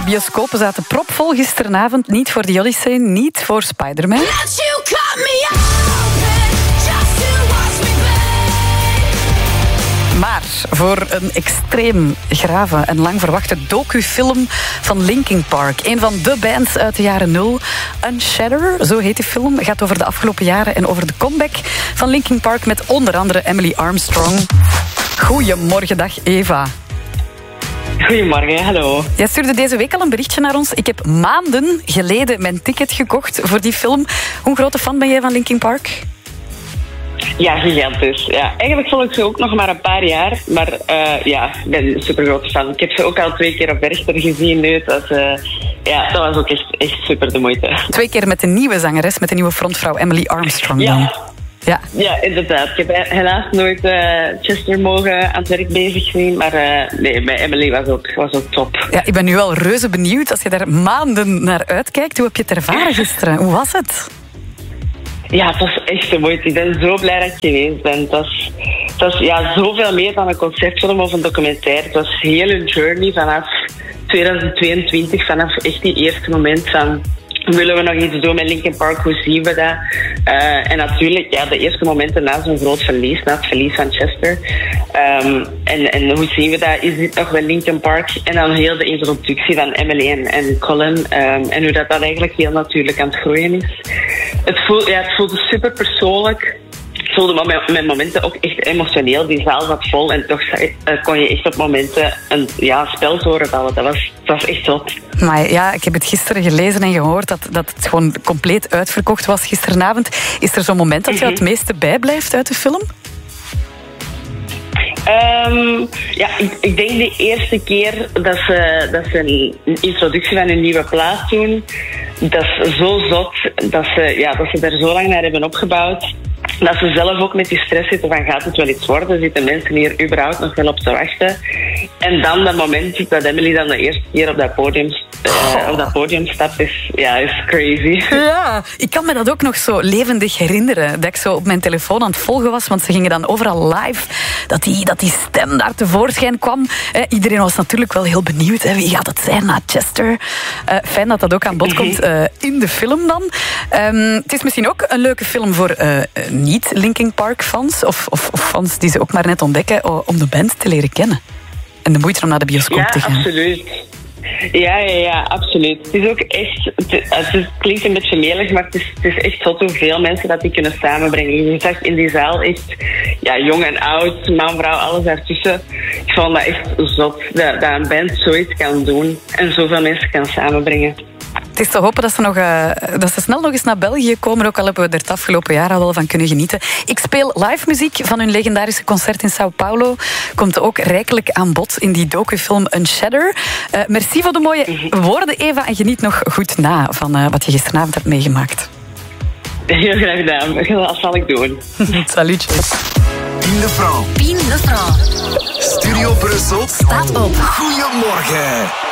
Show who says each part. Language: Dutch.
Speaker 1: De bioscopen zaten propvol gisteravond. Niet voor The Odyssey, niet voor Spider-Man. Maar voor een extreem grave en lang verwachte docufilm van Linkin Park. Een van de bands uit de jaren 0. Unshatter, zo heet die film. Gaat over de afgelopen jaren en over de comeback van Linkin Park met onder andere Emily Armstrong. Goedemorgen, dag Eva.
Speaker 2: Goedemorgen, hallo.
Speaker 1: Jij stuurde deze week al een berichtje naar ons. Ik heb maanden geleden mijn ticket gekocht voor die film. Hoe grote fan ben jij van Linkin Park?
Speaker 2: Ja, gigantisch. Ja, eigenlijk volg ik ze ook nog maar een paar jaar. Maar ik ben een super groot fan. Ik heb ze ook al 2 keer op Werchter gezien nu. Dat was ook echt super de moeite.
Speaker 1: 2 keer met de nieuwe zangeres, met de nieuwe frontvrouw Emily Armstrong dan.
Speaker 2: Ja, inderdaad. Ik heb helaas nooit Chester mogen aan het werk bezig gezien. Maar bij Emily was ook top.
Speaker 1: Ja, ik ben nu wel reuze benieuwd. Als je daar maanden naar uitkijkt, hoe heb je het ervaren gisteren? Hoe was het?
Speaker 2: Ja, het was echt de moeite. Ik ben zo blij dat ik geweest ben. Het was zoveel meer dan een conceptfilm of een documentaire. Het was heel een journey vanaf 2022, vanaf echt die eerste moment van... Willen we nog iets doen met Linkin Park? Hoe zien we dat? En natuurlijk, de eerste momenten na zo'n groot verlies, na het verlies van Chester. En hoe zien we dat? Is dit nog wel Linkin Park? En dan heel de introductie van Emily en Colin. En hoe dat eigenlijk heel natuurlijk aan het groeien is. Het voelde super persoonlijk. Het voelde met momenten ook echt emotioneel. Die zaal zat vol en toch kon je echt op momenten een spel horen vallen. Dat was echt zot.
Speaker 1: Maar ja, ik heb het gisteren gelezen en gehoord dat het gewoon compleet uitverkocht was gisteravond. Is er zo'n moment dat je het meeste bijblijft uit de film?
Speaker 2: Ik denk de eerste keer dat ze een introductie van een nieuwe plaat doen. Dat is zo zot dat ze er zo lang naar hebben opgebouwd. Dat ze zelf ook met die stress zitten van gaat het wel iets worden? Zitten mensen hier überhaupt nog wel op te wachten? En dan dat moment dat Emily dan de eerste keer op dat podium stapt, is crazy.
Speaker 1: Ja, ik kan me dat ook nog zo levendig herinneren. Dat ik zo op mijn telefoon aan het volgen was, want ze gingen dan overal live. Dat die stem daar tevoorschijn kwam. Iedereen was natuurlijk wel heel benieuwd. Wie gaat het zijn na Chester? Fijn dat dat ook aan bod komt in de film dan. Het is misschien ook een leuke film voor niet-Linkin Park fans. Of fans die ze ook maar net ontdekken om de band te leren kennen. En de moeite om naar de bioscoop te gaan.
Speaker 2: Ja, absoluut. Ja, absoluut. Het is ook echt... Het klinkt een beetje melig, maar het is echt zot hoeveel mensen dat die kunnen samenbrengen. Je zag in die zaal echt jong en oud, man, vrouw, alles daartussen. Ik vond dat echt zot, dat een band zoiets kan doen en zoveel mensen kan samenbrengen.
Speaker 1: Het is te hopen dat ze snel nog eens naar België komen, ook al hebben we er het afgelopen jaar al wel van kunnen genieten. Ik speel live muziek van hun legendarische concert in São Paulo. Komt ook rijkelijk aan bod in die docufilm Unshatter. Merci voor de mooie woorden, Eva, en geniet nog goed na van wat je gisteravond hebt meegemaakt.
Speaker 2: Heel graag gedaan. Dat zal ik doen.
Speaker 1: Salutjes.
Speaker 3: Pien Lefranc.
Speaker 4: Pien Lefranc.
Speaker 3: Studio Brussel
Speaker 4: Staat op.
Speaker 3: Goedemorgen.